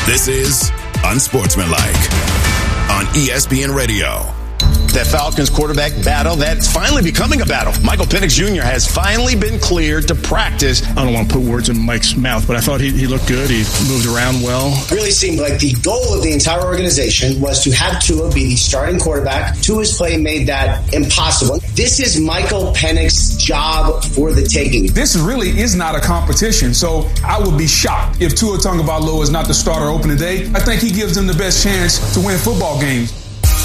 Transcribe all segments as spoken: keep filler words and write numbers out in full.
This is Unsportsmanlike on E S P N Radio. That Falcons quarterback battle, that's finally becoming a battle. Michael Penix Junior has finally been cleared to practice. I don't want to put words in Mike's mouth, but I thought he, he looked good. He moved around well. Really seemed like the goal of the entire organization was to have Tua be the starting quarterback. Tua's play made that impossible. This is Michael Penix's job for the taking. This really is not a competition, so I would be shocked if Tua Tagovailoa is not the starter opening day. I think he gives them the best chance to win football games.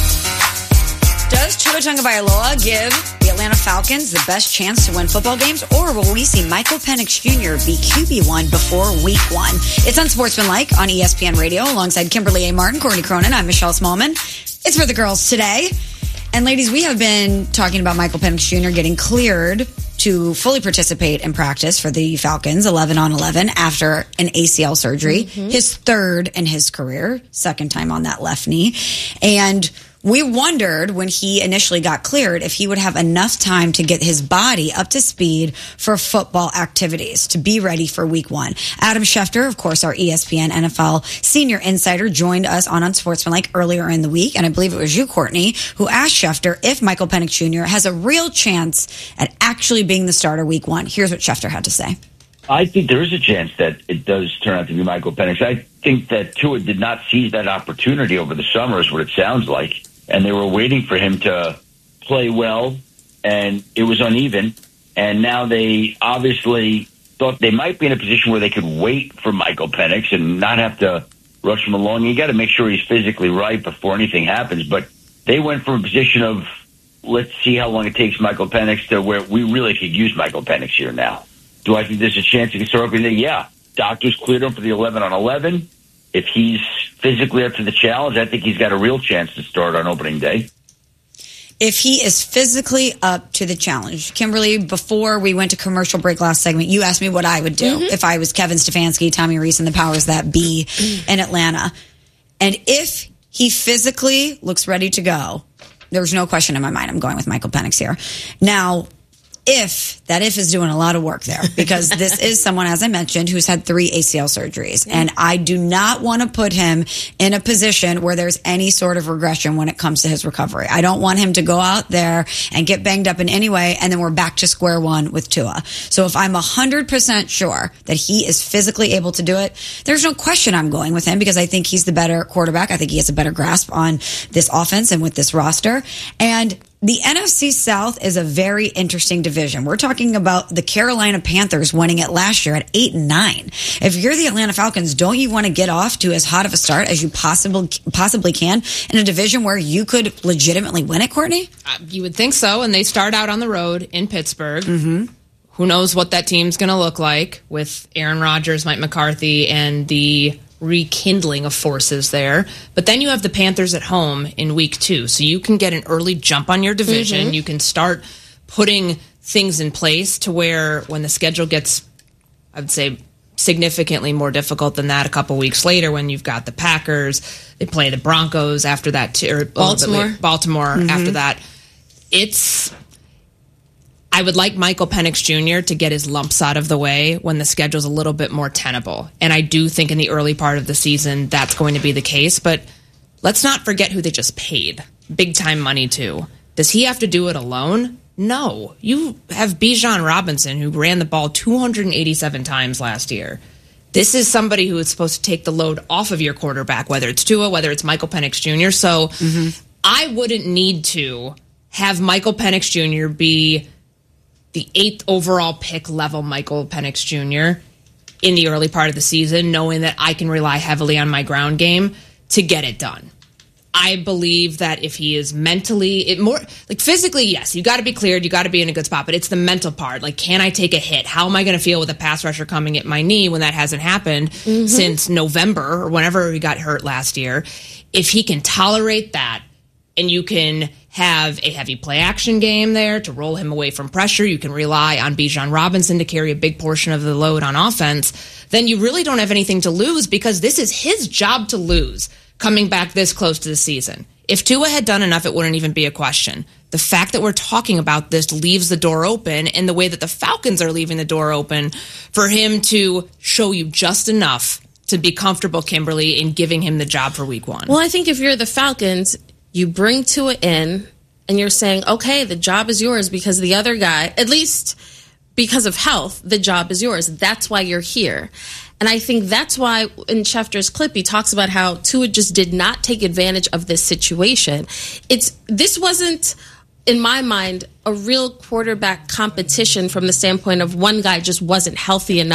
Does Tua Tagovailoa give the Atlanta Falcons the best chance to win football games, or will we see Michael Penix Junior be Q B one before week one? It's Unsportsmanlike on E S P N Radio alongside Kimberly A. Martin, Courtney Cronin. I'm Michelle Smallman. It's for the girls today. And ladies, we have been talking about Michael Penix Junior getting cleared to fully participate in practice for the Falcons, eleven on eleven, after an A C L surgery. Mm-hmm. His third in his career, second time on that left knee. And we wondered when he initially got cleared if he would have enough time to get his body up to speed for football activities to be ready for week one. Adam Schefter, of course, our E S P N N F L senior insider, joined us on Unsportsmanlike earlier in the week. And I believe it was you, Courtney, who asked Schefter if Michael Penix Junior has a real chance at actually being the starter week one. Here's what Schefter had to say. I think there is a chance that it does turn out to be Michael Penix. I think that Tua did not seize that opportunity over the summer is what it sounds like. And they were waiting for him to play well, and it was uneven. And now they obviously thought they might be in a position where they could wait for Michael Penix and not have to rush him along. You got to make sure he's physically right before anything happens. But they went from a position of, let's see how long it takes Michael Penix, to where we really could use Michael Penix here now. Do I think there's a chance he can start opening day? Yeah. Doctors cleared him for the eleven on eleven. If he's physically up to the challenge, I think he's got a real chance to start on opening day. If he is physically up to the challenge. Kimberly, before we went to commercial break last segment, you asked me what I would do mm-hmm. if I was Kevin Stefanski, Tommy Rees, and the powers that be in Atlanta. And if he physically looks ready to go, there's no question in my mind I'm going with Michael Penix here. Now, if, that if is doing a lot of work there, because this is someone, as I mentioned, who's had three A C L surgeries. And I do not want to put him in a position where there's any sort of regression when it comes to his recovery. I don't want him to go out there and get banged up in any way, and then we're back to square one with Tua. So if I'm one hundred percent sure that he is physically able to do it, there's no question I'm going with him, because I think he's the better quarterback. I think he has a better grasp on this offense and with this roster. And the N F C South is a very interesting division. We're talking about the Carolina Panthers winning it last year at eight and nine. If you're the Atlanta Falcons, don't you want to get off to as hot of a start as you possibly possibly can in a division where you could legitimately win it, Courtney? Uh, you would think so, and they start out on the road in Pittsburgh. Mm-hmm. Who knows what that team's going to look like with Aaron Rodgers, Mike McCarthy, and the rekindling of forces there. But then you have the Panthers at home in week two. So you can get an early jump on your division. Mm-hmm. You can start putting things in place to where when the schedule gets, I would say, significantly more difficult than that a couple weeks later, when you've got the Packers, they play the Broncos after that, too, or Baltimore, Baltimore mm-hmm. after that. It's... I would like Michael Penix Junior to get his lumps out of the way when the schedule's a little bit more tenable. And I do think in the early part of the season that's going to be the case. But let's not forget who they just paid big time money to. Does he have to do it alone? No. You have Bijan Robinson, who ran the ball two hundred eighty-seven times last year. This is somebody who is supposed to take the load off of your quarterback, whether it's Tua, whether it's Michael Penix Junior So mm-hmm. I wouldn't need to have Michael Penix Junior be the eighth overall pick level Michael Penix Junior in the early part of the season, knowing that I can rely heavily on my ground game to get it done. I believe that if he is mentally, it more like physically, yes, you got to be cleared, you got to be in a good spot, but it's the mental part. Like, can I take a hit? How am I going to feel with a pass rusher coming at my knee when that hasn't happened mm-hmm. since November or whenever he got hurt last year? If he can tolerate that, and you can have a heavy play action game there to roll him away from pressure, you can rely on Bijan Robinson to carry a big portion of the load on offense, then you really don't have anything to lose, because this is his job to lose coming back this close to the season. If Tua had done enough, it wouldn't even be a question. The fact that we're talking about this leaves the door open, and the way that the Falcons are leaving the door open for him to show you just enough to be comfortable, Kimberly, in giving him the job for week one? Well, I think if you're the Falcons, you bring Tua in and you're saying, okay, the job is yours because the other guy, at least because of health, the job is yours. That's why you're here. And I think that's why in Schefter's clip, he talks about how Tua just did not take advantage of this situation. It's this wasn't, in my mind, a real quarterback competition from the standpoint of one guy just wasn't healthy enough